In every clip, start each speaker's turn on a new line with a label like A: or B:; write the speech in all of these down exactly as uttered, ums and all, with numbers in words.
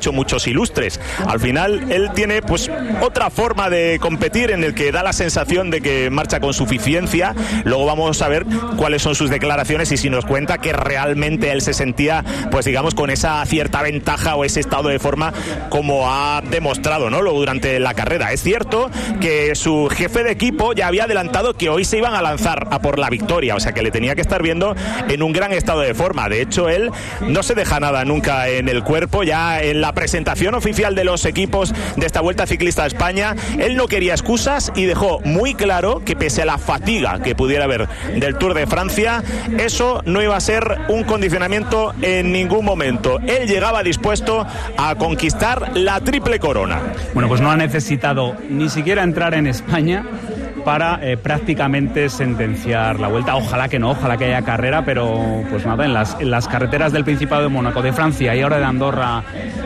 A: hecho muchos ilustres. Al final él tiene pues otra forma de competir en el que da la sensación de que marcha con suficiencia. Luego vamos a ver cuáles son sus declaraciones y si nos cuenta que realmente él se sentía, pues digamos, con esa cierta ventaja o ese estado de forma como ha demostrado, ¿no?, luego durante la carrera. Es cierto que su jefe de equipo ya había adelantado que hoy se iban a lanzar a por la victoria, o sea que le tenía que estar viendo en un gran estado de forma. De hecho, él no se deja nada nunca en el cuerpo. Ya en la presentación oficial de los equipos de esta Vuelta Ciclista a España, él no quería excusas y dejó muy claro que pese a la fatiga que pudiera haber del Tour de Francia, eso no iba a ser un condicionamiento en ningún momento. Él llegaba dispuesto a conquistar la triple corona.
B: Bueno, pues no ha necesitado ni siquiera entrar en España para eh, prácticamente sentenciar la Vuelta. Ojalá que no, ojalá que haya carrera, pero pues nada, en las, en las carreteras del Principado de Mónaco, de Francia y ahora de Andorra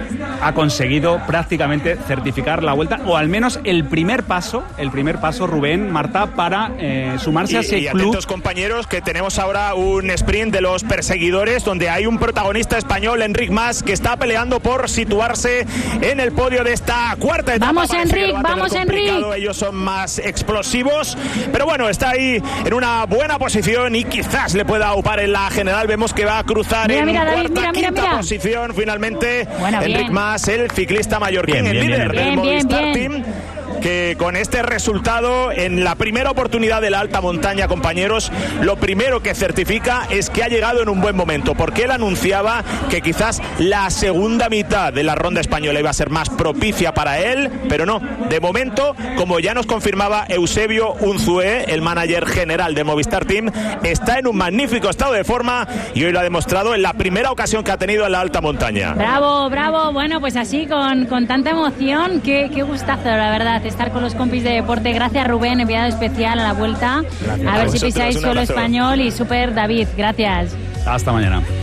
B: ha conseguido prácticamente certificar la Vuelta, o al menos el primer paso, el primer paso, Rubén, Marta, para eh, sumarse
A: y,
B: a ese
A: y
B: club.
A: Atentos, compañeros, que tenemos ahora un sprint de los perseguidores donde hay un protagonista español, Enric Mas, que está peleando por situarse en el podio de esta cuarta etapa.
C: Vamos, Enric, vamos, Enric.
A: Ellos son más explosivos, pero bueno, está ahí en una buena posición y quizás le pueda upar en la general. Vemos que va a cruzar
C: mira,
A: en
C: mira, David,
A: cuarta,
C: mira, mira,
A: quinta
C: mira.
A: posición finalmente.
C: Bueno,
A: Enric
C: bien.
A: Mas, el ciclista mallorquín,
B: Bien,
A: el
B: bien,
A: líder
B: bien,
A: del
C: bien,
A: Movistar
C: bien.
A: Team, que con este resultado en la primera oportunidad de la alta montaña, compañeros, lo primero que certifica es que ha llegado en un buen momento, porque él anunciaba que quizás la segunda mitad de la ronda española iba a ser más propicia para él, pero no, de momento, como ya nos confirmaba Eusebio Unzué, el manager general de Movistar Team, está en un magnífico estado de forma y hoy lo ha demostrado en la primera ocasión que ha tenido en la alta montaña.
C: Bravo, bravo. Bueno, pues así, con, con tanta emoción, qué, qué gustazo, la verdad, estar con los compis de deporte. Gracias, Rubén, enviado especial a la Vuelta.
B: Gracias.
C: A ver
A: A
C: si
A: vosotros,
C: pisáis
A: un
C: suelo
A: abrazo.
C: español. Y súper, David, gracias.
B: Hasta mañana.